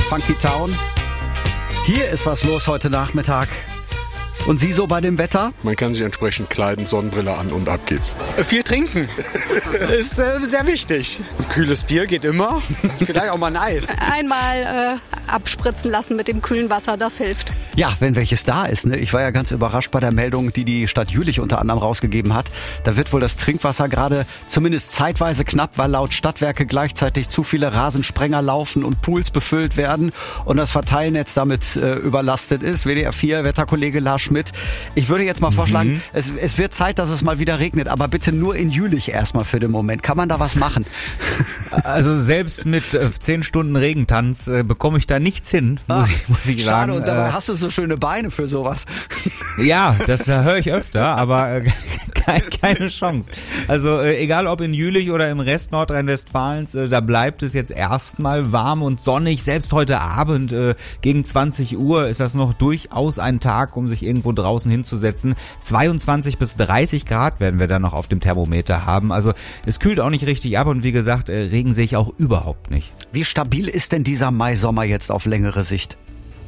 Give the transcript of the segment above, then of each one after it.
Funky Town. Hier ist was los heute Nachmittag. Und Sie so bei dem Wetter? Man kann sich entsprechend kleiden, Sonnenbrille an und ab geht's. Viel trinken ist sehr wichtig. Ein kühles Bier geht immer. Vielleicht auch mal ein Eis. Einmal abspritzen lassen mit dem kühlen Wasser, das hilft. Ja, wenn welches da ist. Ne? Ich war ja ganz überrascht bei der Meldung, die Stadt Jülich unter anderem rausgegeben hat. Da wird wohl das Trinkwasser gerade zumindest zeitweise knapp, weil laut Stadtwerke gleichzeitig zu viele Rasensprenger laufen und Pools befüllt werden und das Verteilnetz damit überlastet ist. WDR 4 Wetterkollege Lars Schmidt. Ich würde jetzt mal vorschlagen, es wird Zeit, dass es mal wieder regnet, aber bitte nur in Jülich erstmal für den Moment. Kann man da was machen? Also selbst mit 10 Stunden Regentanz bekomme ich da nichts hin, muss ich sagen. Schade, und dabei hast du so schöne Beine für sowas. Ja, das höre ich öfter, aber keine Chance. Also egal ob in Jülich oder im Rest Nordrhein-Westfalens, da bleibt es jetzt erstmal warm und sonnig. Selbst heute Abend gegen 20 Uhr ist das noch durchaus ein Tag, um sich irgendwo draußen hinzusetzen. 22 bis 30 Grad werden wir dann noch auf dem Thermometer haben. Also es kühlt auch nicht richtig ab und wie gesagt, Regen sehe ich auch überhaupt nicht. Wie stabil ist denn dieser Mai-Sommer jetzt auf längere Sicht?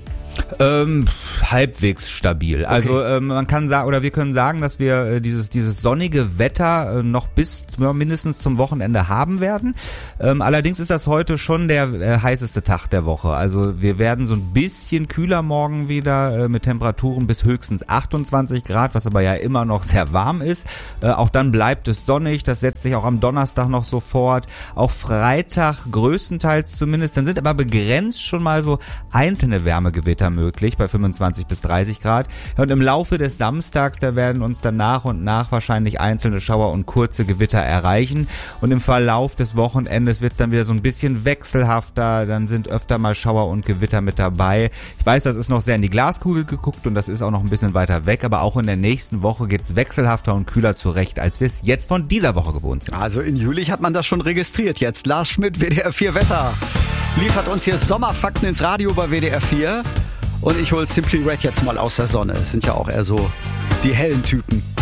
Halbwegs stabil. Okay. Also man kann sagen, oder wir können sagen, dass wir dieses sonnige Wetter noch bis mindestens zum Wochenende haben werden. Allerdings ist das heute schon der heißeste Tag der Woche. Also wir werden so ein bisschen kühler morgen wieder mit Temperaturen bis höchstens 28 Grad, was aber ja immer noch sehr warm ist. Auch dann bleibt es sonnig. Das setzt sich auch am Donnerstag noch so fort. Auch Freitag größtenteils zumindest. Dann sind aber begrenzt schon mal so einzelne Wärmegewitter möglich bei 25 bis 30 Grad. Und im Laufe des Samstags, da werden uns dann nach und nach wahrscheinlich einzelne Schauer und kurze Gewitter erreichen. Und im Verlauf des Wochenendes wird es dann wieder so ein bisschen wechselhafter. Dann sind öfter mal Schauer und Gewitter mit dabei. Ich weiß, das ist noch sehr in die Glaskugel geguckt und das ist auch noch ein bisschen weiter weg. Aber auch in der nächsten Woche geht es wechselhafter und kühler zurecht, als wir es jetzt von dieser Woche gewohnt sind. Also in Jülich hat man das schon registriert jetzt. Lars Schmidt, WDR 4 Wetter, liefert uns hier Sommerfakten ins Radio bei WDR 4. Und ich hole Simply Red jetzt mal aus der Sonne. Es sind ja auch eher so die hellen Typen.